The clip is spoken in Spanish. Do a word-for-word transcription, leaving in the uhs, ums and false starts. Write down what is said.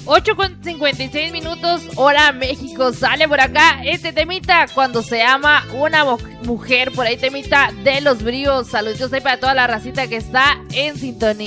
ocho con cincuenta y seis minutos, hora México. Sale por acá este temita, Cuando se ama una mujer. Por ahí temita de Los Bríos. Saludos ahí para toda la racita que está en sintonía.